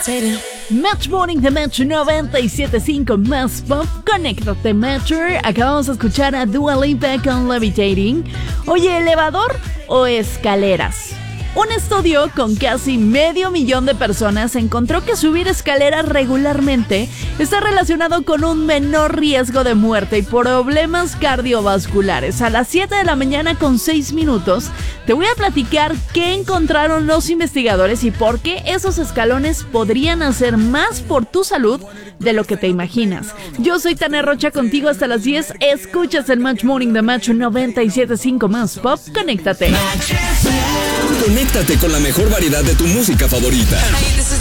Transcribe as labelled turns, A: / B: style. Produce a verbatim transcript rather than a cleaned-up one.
A: Match Morning de Match noventa y siete punto cinco más pop. Conéctate, Matcher. Acabamos de escuchar a Dua Lipa con Levitating. Oye, ¿elevador o escaleras? Un estudio con casi medio millón de personas encontró que subir escaleras regularmente está relacionado con un menor riesgo de muerte y problemas cardiovasculares. A las siete de la mañana con seis minutos te voy a platicar qué encontraron los investigadores y por qué esos escalones podrían hacer más por tu salud de lo que te imaginas. Yo soy Tania Rocha, contigo hasta las diez. Escuchas el Match Morning de Match noventa y siete punto cinco más pop. Conéctate.
B: Conéctate con la mejor variedad de tu música favorita.
C: Hey, this is